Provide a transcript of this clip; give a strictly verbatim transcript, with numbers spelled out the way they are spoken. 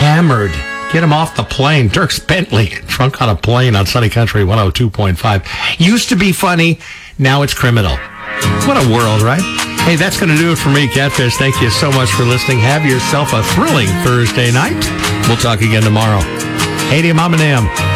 hammered. Get him off the plane. Dierks Bentley, drunk on a plane on Sunny Country one oh two point five. Used to be funny. Now it's criminal. What a world, right? Hey, that's going to do it for me, Catfish. Thank you so much for listening. Have yourself a thrilling Thursday night. We'll talk again tomorrow. eighty Mom and Am.